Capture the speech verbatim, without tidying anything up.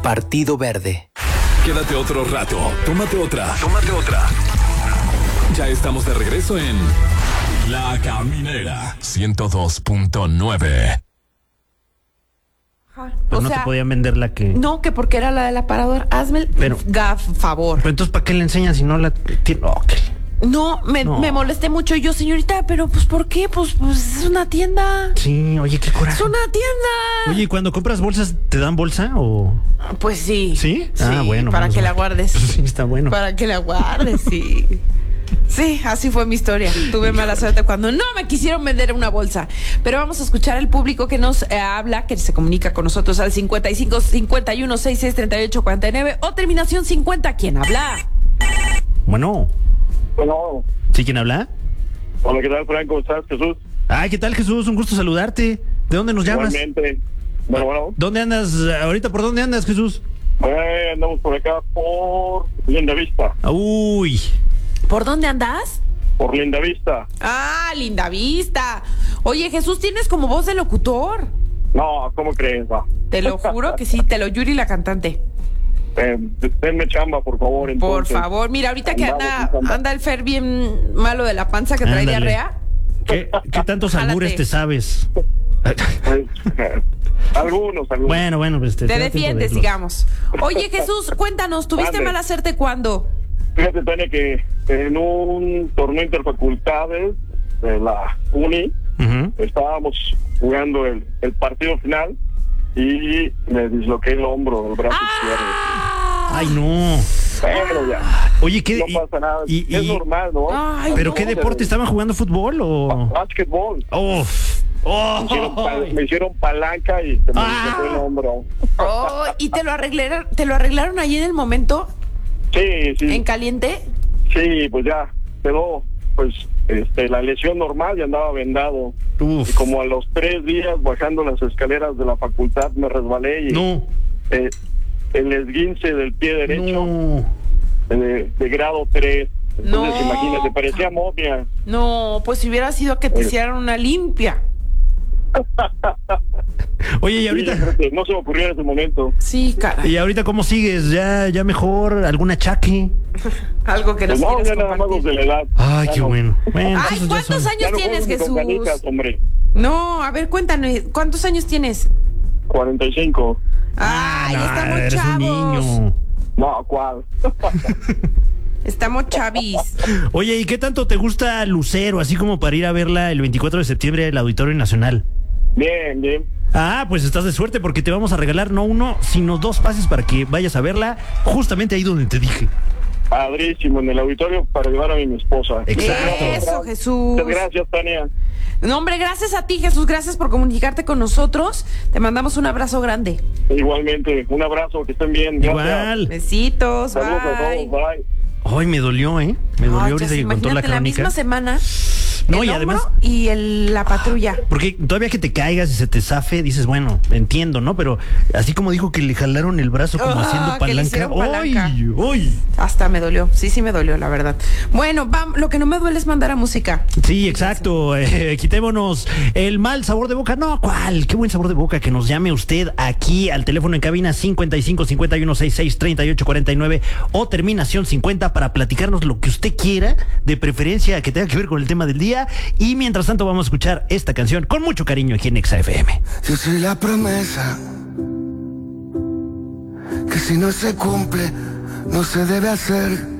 Partido Verde. Quédate otro rato, tómate otra, tómate otra. Ya estamos de regreso en La Caminera ciento dos punto nueve. Pues o no sea, te podían vender la que... No, que porque era la del aparador. Hazme el Pero- gaf, favor. Pero entonces, ¿para qué le enseñas si no la tiene? Ok. No, me, No. me molesté mucho. Y yo, señorita, pero pues ¿por qué? Pues, pues es una tienda. Sí, oye, qué coraje. Es una tienda. Oye, ¿y cuando compras bolsas, te dan bolsa o...? Pues sí. ¿Sí? Sí, Ah, bueno. para menos que la mal. guardes. Sí, está bueno. Para que la guardes, sí. Sí, así fue mi historia. Tuve mala suerte cuando no me quisieron vender una bolsa. Pero vamos a escuchar al público que nos eh, habla, que se comunica con nosotros al cincuenta y cinco, cincuenta y uno, sesenta y seis, treinta y ocho, cuarenta y nueve o terminación cincuenta. ¿Quién habla? Bueno. Bueno, ¿Sí, quién habla? hola, ¿qué tal, Frank? ¿Cómo estás, Jesús? Ay, ¿qué tal, Jesús? Un gusto saludarte. ¿De dónde nos llamas? Igualmente. Bueno, bueno, ¿Dónde andas ahorita? ¿Por dónde andas, Jesús? eh, andamos por acá por Linda Vista. Uy. ¿Por dónde andas? Por Linda Vista. Ah, linda vista. Oye, Jesús, tienes como voz de locutor. No, ¿cómo crees? Va? Te lo juro que sí, te lo Yuri la cantante. Eh, denme chamba, por favor. Por Entonces. favor, mira, ahorita que Andamos anda, en chamba. anda el Fer bien malo de la panza que trae Ándale. diarrea. ¿Qué, qué tantos Jálate. albures te sabes? Pues, eh, algunos, algunos. Bueno, bueno, pues te, Te te da tiempo defiendes, de irlos. digamos. Oye, Jesús, cuéntanos, ¿tuviste Mande. mala suerte cuándo? Fíjate, Tania, que en un torneo interfacultades de la uni Ujú. estábamos jugando el, el partido final y me disloqué el hombro, el brazo ¡Ah! Ay, no. izquierdo. Pero ya, Oye, ¿qué? no y- pasa nada. y- es y- normal, ¿no? Ay, ¿Pero no. qué deporte? ¿Estaban jugando fútbol o...? Básquetbol. Oh, oh, Me hicieron, pal- me hicieron palanca y se me Ah. disloqué el hombro. Oh, ¿y te lo arreglaron, te lo arreglaron allí en el momento, Sí, sí. en caliente? Sí, pues ya quedó pues este la lesión normal y andaba vendado. Uf. Y como a los tres días bajando las escaleras de la facultad me resbalé y No, eh, el esguince del pie derecho no. de, de grado tres. Entonces No. imagínate, parecía momia. No, pues si hubiera sido que te Oye. hicieran una limpia. Oye, y Sí, ahorita... creo que no se me ocurrió en ese momento. Sí, caray. ¿Y ahorita cómo sigues? ¿Ya, ya mejor? ¿Algún achaque? Algo que nos Pues no, quieras ya nada más los compartir. de la edad. Ay, Ya qué no- bueno. Bueno, Ay, esos ya ¿cuántos son- años Ya no tienes, juego ni con Jesús? canicas, hombre. No, a ver, cuéntame, ¿cuántos años tienes? cuarenta y cinco. Ay, Ah, estamos eres un chavos. niño. No, ¿cuál? Estamos chavis. Oye, ¿y qué tanto te gusta Lucero, así como para ir a verla el veinticuatro de septiembre al Auditorio Nacional? Bien, bien. Ah, pues estás de suerte porque te vamos a regalar no uno, sino dos pases para que vayas a verla justamente ahí donde te dije. Padrísimo, en el auditorio para llevar a mi esposa. Exacto. Eso, Jesús. Muchas gracias, Tania. No, hombre, gracias a ti, Jesús. Gracias por comunicarte con nosotros. Te mandamos un abrazo grande. Igualmente, un abrazo, que estén bien. Gracias. Igual. Besitos, Saludos a bye. todos, bye. Ay, me dolió, ¿eh? Me dolió Ay, ahorita ya sé, que contó la imagínate, la crónica. misma semana. No, el y además- hombro y el, la patrulla. Porque todavía que te caigas y se te zafe, dices, bueno, entiendo, ¿no? Pero así como dijo que le jalaron el brazo como Ah, haciendo que le palanca. hicieron palanca. ¡Ay! ¡Ay! Hasta me dolió. Sí, sí me dolió, la verdad. Bueno, vam- lo que no me duele es mandar a música. Sí, exacto. Eh, quitémonos el mal sabor de boca. No, ¿cuál? Qué buen sabor de boca. Que nos llame usted aquí al teléfono en cabina cincuenta y cinco, cincuenta y uno, sesenta y seis, treinta y ocho, cuarenta y nueve o terminación cincuenta para platicarnos lo que usted quiera, de preferencia que tenga que ver con el tema del día. Y mientras tanto vamos a escuchar esta canción con mucho cariño aquí en Exa F M. Yo soy la promesa que si no se cumple no se debe hacer.